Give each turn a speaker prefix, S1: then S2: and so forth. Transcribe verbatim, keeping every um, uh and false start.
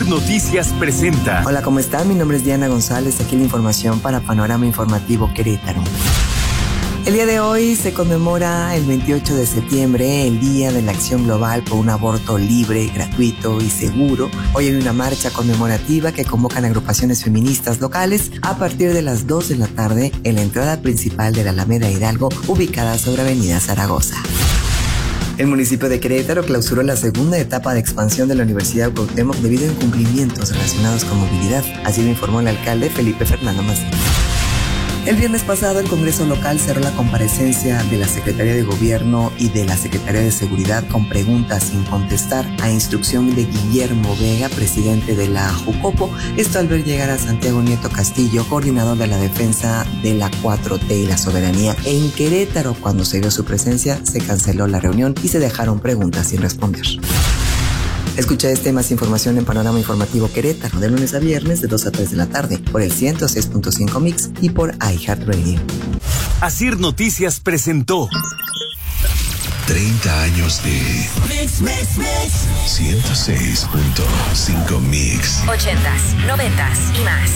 S1: Asir Noticias presenta.
S2: Hola, ¿cómo están? Mi nombre es Diana González, aquí la información para Panorama Informativo Querétaro. El día de hoy se conmemora el veintiocho de septiembre, el Día de la Acción Global por un aborto libre, gratuito y seguro. Hoy hay una marcha conmemorativa que convocan agrupaciones feministas locales a partir de las dos de la tarde en la entrada principal de la Alameda Hidalgo, ubicada sobre Avenida Zaragoza. El municipio de Querétaro clausuró la segunda etapa de expansión de la Universidad Cuauhtémoc debido a incumplimientos relacionados con movilidad. Así lo informó el alcalde Felipe Fernando Macías. El viernes pasado, el Congreso local cerró la comparecencia de la Secretaría de Gobierno y de la Secretaría de Seguridad con preguntas sin contestar a instrucción de Guillermo Vega, presidente de la Jucopo. Esto al ver llegar a Santiago Nieto Castillo, coordinador de la defensa de la cuatro T y la soberanía. En Querétaro, cuando se vio su presencia, se canceló la reunión y se dejaron preguntas sin responder. Escucha este y más información en Panorama Informativo Querétaro, de lunes a viernes de dos a tres de la tarde, por el ciento seis punto cinco Mix y por iHeartRadio.
S1: Asir Noticias presentó
S3: treinta años de
S4: Mix, Mix, Mix.
S3: ciento seis punto cinco Mix.
S5: ochentas, noventas y más.